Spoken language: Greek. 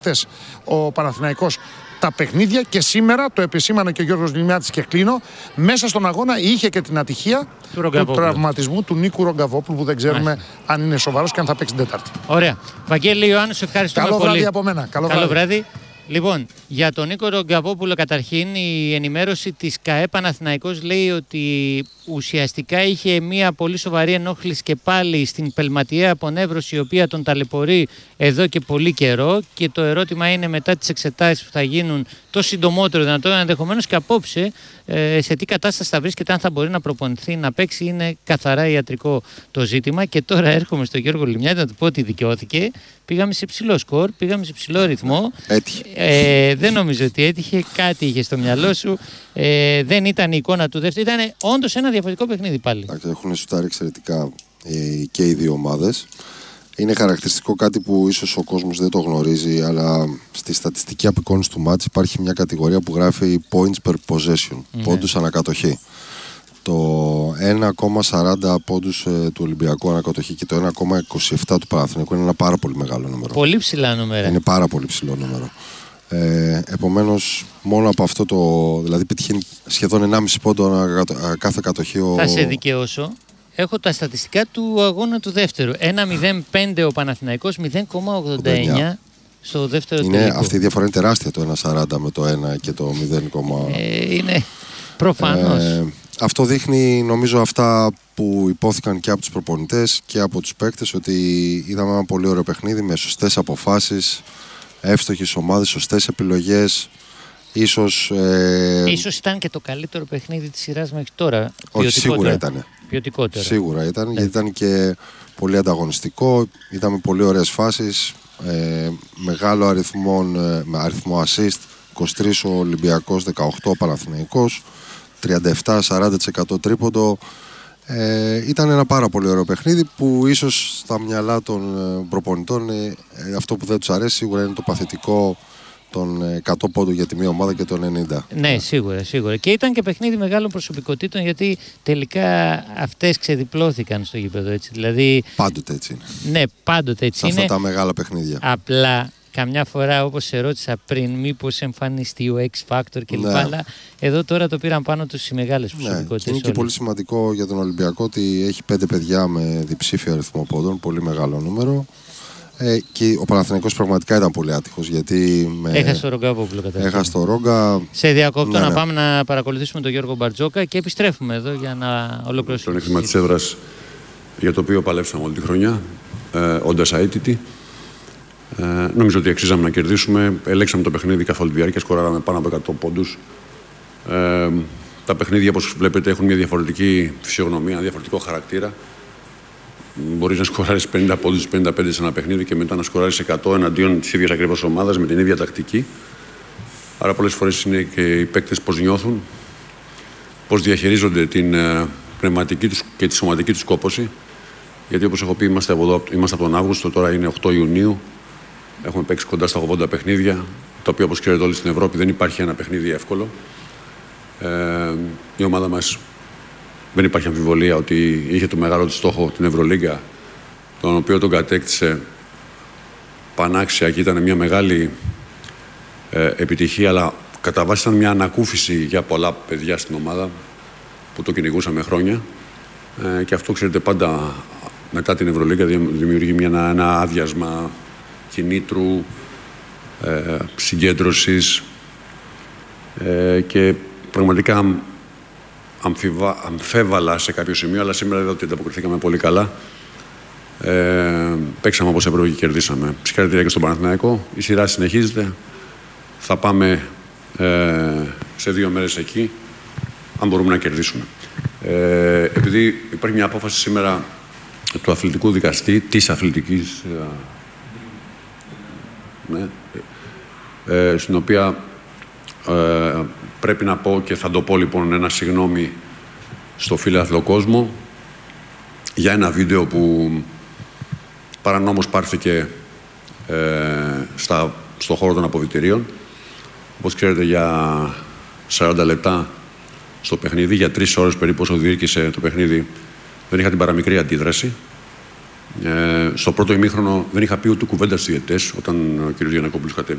ο Παναθηναϊκός τα παιχνίδια και σήμερα, το επισήμανε και ο Γιώργος Λιμιάτης και κλείνω, μέσα στον αγώνα είχε και την ατυχία του τραυματισμού του Νίκου Ρογκαβόπουλου, που δεν ξέρουμε αν είναι σοβαρός και αν θα παίξει την Τετάρτη. Ωραία. Βαγγέλη Ιωάννου, σε ευχαριστούμε πολύ. Καλό βράδυ από μένα. Καλό βράδυ. Λοιπόν, για τον Νίκο Ρογκαβόπουλο, καταρχήν η ενημέρωση της ΚΑΕ Παναθηναϊκός λέει ότι ουσιαστικά είχε μια πολύ σοβαρή ενόχληση και πάλι στην πελματιαία απονεύρωση, η οποία τον ταλαιπωρεί εδώ και πολύ καιρό, και το ερώτημα είναι μετά τις εξετάσεις που θα γίνουν το συντομότερο δυνατόν, ενδεχομένως και απόψε, σε τι κατάσταση θα βρίσκεται, αν θα μπορεί να προπονηθεί, να παίξει. Είναι καθαρά ιατρικό το ζήτημα. Και τώρα έρχομαι στον Γιώργο Λιμιάτη να του πω ότι δικαιώθηκε. Πήγαμε σε ψηλό σκορ, πήγαμε σε ψηλό ρυθμό. Έτυχε. Δεν νομίζω ότι έτυχε, κάτι είχε στο μυαλό σου. Δεν ήταν η εικόνα του δεύτερου, ήταν όντως ένα διαφορετικό παιχνίδι πάλι. Έχουν σουτάρει εξαιρετικά και οι δύο ομάδες. Είναι χαρακτηριστικό κάτι που ίσως ο κόσμος δεν το γνωρίζει, αλλά στη στατιστική απεικόνηση του μάτς υπάρχει μια κατηγορία που γράφει points per possession, πόντους ανακατοχή. Το 1,40 πόντους του Ολυμπιακού ανακατοχή και το 1,27 του Παναθηναϊκού είναι ένα πάρα πολύ μεγάλο νούμερο. Πολύ ψηλά νούμερα. Είναι πάρα πολύ ψηλό νούμερο. Επομένως, μόνο από αυτό δηλαδή πετυχαίνει σχεδόν 1,5 πόντο κάθε κατοχή. Θα σε δικαιώσω. Έχω τα στατιστικά του αγώνα του δεύτερου. 1,05 ο Παναθηναϊκός, 0,89 στο δεύτερο τελικό. Αυτή η διαφορά είναι τεράστια, το 1,40 με το 1 και το 0, είναι προφανώς. Αυτό δείχνει, νομίζω, αυτά που υπόθηκαν και από τους προπονητές και από τους παίκτες, ότι είδαμε ένα πολύ ωραίο παιχνίδι με σωστές αποφάσεις, εύστοχες ομάδες, σωστές επιλογές. Ίσως ήταν και το καλύτερο παιχνίδι της σειράς μέχρι τώρα. Όχι, σίγουρα ήταν. Ποιοτικότερα. Σίγουρα ήταν, γιατί ήταν και πολύ ανταγωνιστικό. Ήταν με πολύ ωραίες φάσεις, μεγάλο αριθμό assist, 23 ο Ολυμπιακός, 18 ο Παναθηναϊκός, 37-40% τρίποντο. Ήταν ένα πάρα πολύ ωραίο παιχνίδι που ίσως στα μυαλά των προπονητών αυτό που δεν τους αρέσει σίγουρα είναι το παθητικό των 100 πόντων για τη μία ομάδα και των 90. Ναι, σίγουρα. Και ήταν και παιχνίδι μεγάλων προσωπικότητων, γιατί τελικά αυτές ξεδιπλώθηκαν στο γήπεδο, έτσι. Δηλαδή, πάντοτε έτσι είναι. Ναι, πάντοτε έτσι είναι. Σε αυτά τα μεγάλα παιχνίδια. Απλά καμιά φορά, όπως σε ρώτησα πριν, μήπως εμφανιστεί ο X Factor κλπ. Ναι. Αλλά εδώ τώρα το πήραν πάνω τους οι μεγάλες προσωπικότητες. Και είναι και πολύ σημαντικό για τον Ολυμπιακό ότι έχει 5 παιδιά με διψήφιο αριθμό πόντων, πολύ μεγάλο νούμερο. Και ο Παναθηναϊκός πραγματικά ήταν πολύ άτυχος, γιατί έχασε το Ρογκαβόπουλο καταρχήν. Έχασε το Ρόγκα. Σε διακόπτω να πάμε να παρακολουθήσουμε τον Γιώργο Μπαρτζόκα και επιστρέφουμε εδώ για να ολοκληρώσουμε. Το έκτημα της έδρας, για το οποίο παλέψαμε όλη τη χρονιά, όντας αίτητοι. Νομίζω ότι αξίζαμε να κερδίσουμε. Ελέγξαμε το παιχνίδι καθ' όλη τη διάρκεια, σκοράραμε πάνω από 100 πόντους. Τα παιχνίδια, όπως βλέπετε, έχουν μια διαφορετική φυσιογνωμία, ένα διαφορετικό χαρακτήρα. Μπορείς να σκοράρεις 50 πόντους, 55 σε ένα παιχνίδι και μετά να σκοράρεις 100 εναντίον της ίδιας ακριβώς ομάδας με την ίδια τακτική. Άρα πολλές φορές είναι και οι παίκτες πώς νιώθουν, πώς διαχειρίζονται την πνευματική τους και τη σωματική τους κόπωση. Γιατί όπως έχω πει, είμαστε από τον Αύγουστο, τώρα είναι 8 Ιουνίου. Έχουμε παίξει κοντά στα 80 παιχνίδια, το οποίο, όπως ξέρετε όλοι στην Ευρώπη, δεν υπάρχει ένα παιχνίδι εύκολο. Η ομάδα μας, δεν υπάρχει αμφιβολία ότι είχε το μεγάλο του στόχο την Ευρωλίγκα, τον οποίο τον κατέκτησε πανάξια και ήταν μια μεγάλη επιτυχία, αλλά κατά βάση ήταν μια ανακούφιση για πολλά παιδιά στην ομάδα που το κυνηγούσαμε χρόνια. Και αυτό, ξέρετε, πάντα μετά την Ευρωλίγκα δημιουργεί ένα άδειασμα κινήτρου, συγκέντρωσης και πραγματικά αμφέβαλα σε κάποιο σημείο, αλλά σήμερα είδα ότι ανταποκριθήκαμε πολύ καλά. Παίξαμε όπως έπρεπε και κερδίσαμε. Συγχαρητήρια και στον Παναθηναϊκό. Η σειρά συνεχίζεται. Θα πάμε σε 2 μέρες εκεί, αν μπορούμε να κερδίσουμε. Επειδή υπάρχει μια απόφαση σήμερα του αθλητικού δικαστή, της αθλητικής, στην οποία πρέπει να πω και θα το πω λοιπόν ένα συγγνώμη στο φίλαθλο κόσμο για ένα βίντεο που παρανόμως πάρθηκε στο χώρο των αποδυτηρίων. Όπως ξέρετε, για 40 λεπτά στο παιχνίδι, για 3 ώρες περίπου όσο διήρκησε το παιχνίδι, δεν είχα την παραμικρή αντίδραση. Στο πρώτο ημίχρονο δεν είχα πει ούτε κουβέντα στους διαιτητές όταν ο κ. Γιαννακόπουλος κατέβηκε